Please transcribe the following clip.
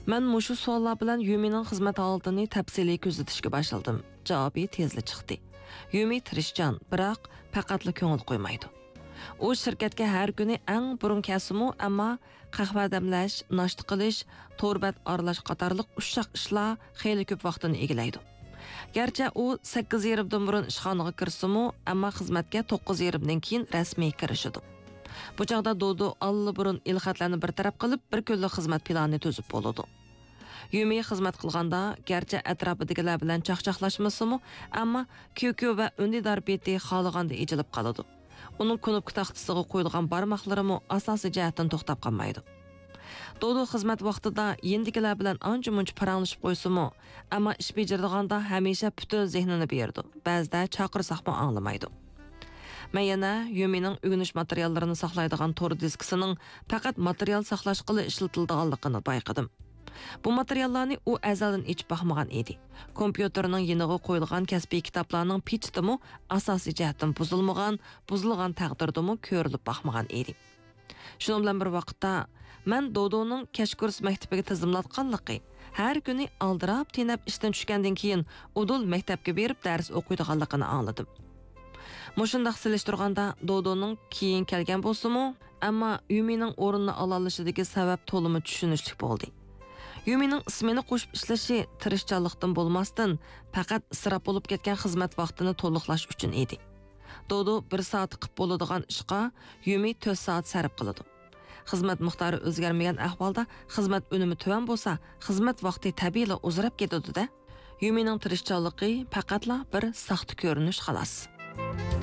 Men mushu savollar bilan Yumining xizmat holatini tafsiliy kuzatishga boshladim. Javobi tezli chiqdi. Yumi tirishchan, biroq faqatli ko'ngil qo'ymaydi. U shirkatga har kuni eng burun kasimu, ammo qahva damlash, noshta qilish, to'rbat aralash qatorliq ushoq ishlar xeyli ko'p vaqtini egallaydi. Gerçi u 8:30dan burun ishxonaga kirsimu, ammo xizmatga 9:30dan keyin rasmiy kirishidi. Bu chaqda Dodo burun ilxatlarni bir taraf qilib, bir kunlik xizmat planini tuzib bo'ladi. Yumi xizmat qilganda, gerçi atrofidagilar bilan chaqchaqlashmasimi, ammo Kyokyo va undidor beti xohlaganda ejilib qoladi. Uning knopka taxtasiga qo'yilgan barmoqlari asosiy jihatdan to'xtab qolmaydi. Dodo xizmat vaqtida yendikilar bilan ancha-muncha paranglashib qo'ysimi, ammo ish bajarganda hamisha butun zehnini berdi. Ba'zida chaqirsaqmi anglamaydi. Men yana Yumining o'rganish materiallarini saqlaydigan tor diskisining faqat material saqlash qili ishlatilganligini bayqadim. Bu materiallarni u azaldan ichib baxmagan edi. Kompyuterning yeniga qo'yilgan kasbiy kitoblarning pitchtimi asosiy jihatdan buzilgan taqdirdimi ko'rilib baxmagan edi. Shuning bilan bir vaqtda men Dodoning kashkurs maktabiga tizimlatganligi, har kuni aldirab tinab ishdan tushgandan keyin udul maktabga berib dars o'qiydiganligini angladim. Mushundaq silishtirganda Dodoning keyin kelgan bo'lsa-mu, ammo Yumining o'rnini olishidagi sabab to'limi tushunishlik bo'ldi. Yumining ismini qo'shib ishlashi tirishchanlikdan bo'lmasdan, faqat isrof bo'lib ketgan xizmat vaqtini to'liqlash uchun edi. Dodo 1 soat qilib bo'ladigan ishqa Yumi 4 soat sarf qiladi. Xizmat miqdori o'zgarmagan ahvolda xizmat unumi tuvan bo'lsa, xizmat vaqti tabiiyla uzrab ketadi-da. Yumining tirishchanligi faqatla bir saxta ko'rinish xolos.